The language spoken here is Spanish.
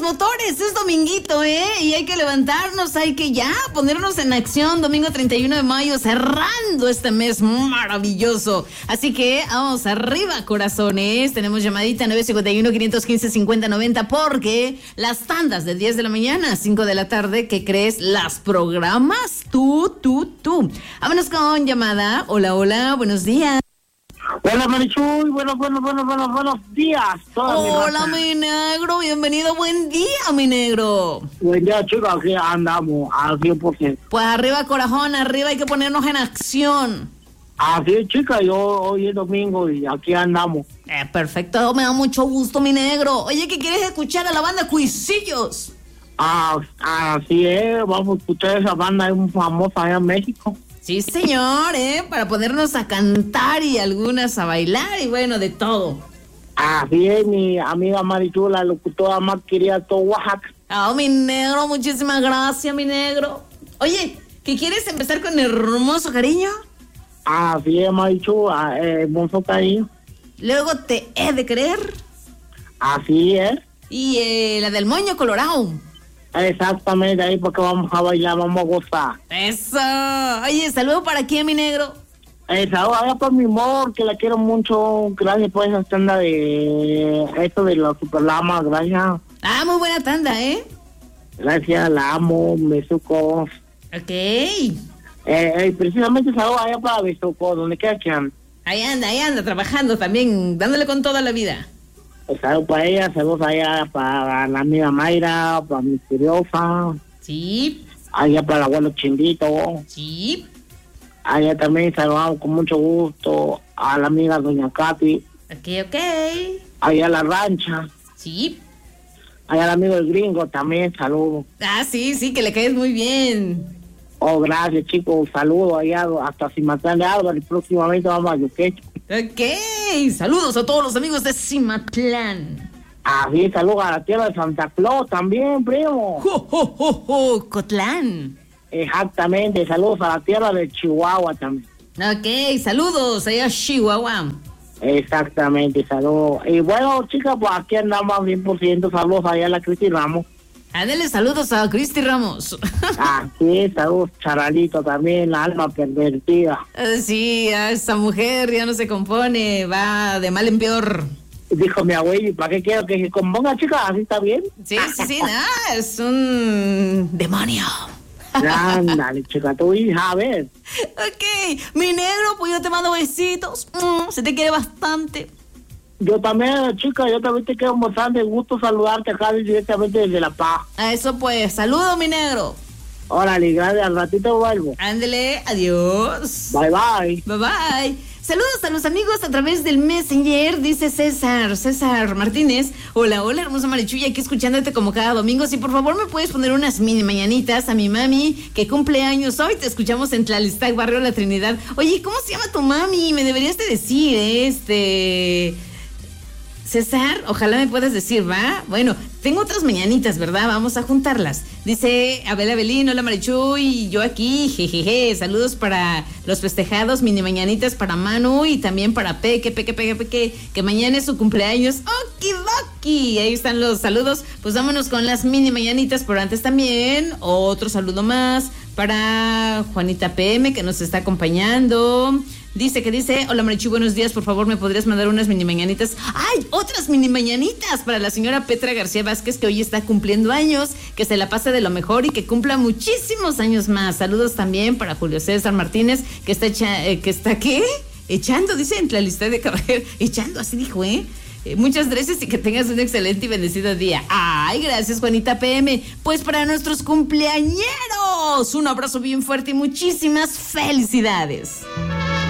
motores, es dominguito, y hay que levantarnos, hay que ya ponernos en acción. Domingo 31 de mayo, cerrando este mes maravilloso. Así que vamos arriba, corazones. Tenemos llamadita 951-515-5090 porque las tandas de 10 de la mañana a 5 de la tarde, ¿qué crees? Las programas tú. Vámonos con llamada. Hola, buenos días. Hola, Marichuy, buenos días. Hola, mi negro, bienvenido, buen día, mi negro. Buen día, chicos, aquí andamos al 100%. Pues arriba, corazón, arriba, hay que ponernos en acción. Así es, chica, hoy es domingo y aquí andamos. Perfecto, me da mucho gusto, mi negro. Oye, ¿qué quieres escuchar a la banda Cuisillos? Así es, vamos a escuchar esa banda, es muy famosa allá en México. Sí, señor, para ponernos a cantar y algunas a bailar y bueno, de todo. Así es, mi amiga Marichu, la locutora más querida de todo Oaxaca. Mi negro, muchísimas gracias, mi negro. Oye, ¿qué quieres empezar con hermoso cariño? Así es, Marichu, hermoso cariño. Luego te he de creer. Así es. Y la del moño colorado. Exactamente, ahí porque vamos a bailar, vamos a gozar. Eso. Oye, saludo para quién, mi negro. Saludo allá por mi amor, que la quiero mucho. Gracias por esa tanda de esto de la Superlama, gracias. Muy buena tanda, Gracias, la amo, besucos. Ok. Precisamente saludo allá para besucos, donde queda que anda. Ahí anda, trabajando también, dándole con toda la vida. Saludos para ella, saludos allá para la amiga Mayra, para mi curiosa. Sí. Allá para el abuelo Chindito. Sí. Allá también saludamos con mucho gusto a la amiga doña Katy. Ok. Allá a la rancha. Sí. Allá al amigo el gringo también, saludos. Sí, que le caes muy bien. Gracias, chicos, saludos allá hasta Cimatlán de Álvaro y próximamente vamos a Yuquecho. Ok, saludos a todos los amigos de Cimatlán. Así, saludos a la tierra de Santa Claus también, primo. Cotlán. Exactamente, saludos a la tierra de Chihuahua también. Ok, saludos allá a Chihuahua. Exactamente, saludos. Y bueno, chicas, pues aquí andamos 100%, saludos allá a la Cristi Ramos. Ándale, saludos a Cristi Ramos. Sí, saludos, Charalito también, la alma pervertida. Sí, esa mujer ya no se compone, va de mal en peor. Dijo mi abuelo, ¿para qué quiero que se componga, chicas? ¿Así está bien? Sí, es un demonio. Ándale, chica, tu hija, a ver. Ok, mi negro, pues yo te mando besitos. Se te quiere bastante. Yo también, chica, yo también te quiero bastante. Gusto saludarte acá directamente desde La Paz. A eso pues, saludo, mi negro. Órale, gracias, al ratito vuelvo. Ándele, adiós. Bye, bye. Bye, bye. Saludos a los amigos a través del Messenger, dice César Martínez. Hola, hermosa Marichuya, aquí escuchándote como cada domingo. Si por favor me puedes poner unas mini mañanitas a mi mami, que cumple años hoy. Te escuchamos en Tlalistac, Barrio La Trinidad. Oye, ¿cómo se llama tu mami? Me deberías de decir, César, ojalá me puedas decir, ¿va? Bueno, tengo otras mañanitas, ¿verdad? Vamos a juntarlas. Dice Abel Abelín, hola Marichuy, y yo aquí, jejeje. Saludos para los festejados, mini mañanitas para Manu y también para Peque, que mañana es su cumpleaños. Okidoki. Ahí están los saludos. Pues vámonos con las mini mañanitas, pero antes también otro saludo más para Juanita PM, que nos está acompañando. Dice, hola Marichu, buenos días, por favor me podrías mandar unas mini mañanitas. ¡Ay! Otras mini mañanitas para la señora Petra García Vázquez, que hoy está cumpliendo años, que se la pase de lo mejor y que cumpla muchísimos años más. Saludos también para Julio César Martínez, que está echando, dice en la lista de caballero, echando, así dijo, muchas gracias y que tengas un excelente y bendecido día. Ay, gracias Juanita PM. Pues para nuestros cumpleañeros, un abrazo bien fuerte y muchísimas felicidades.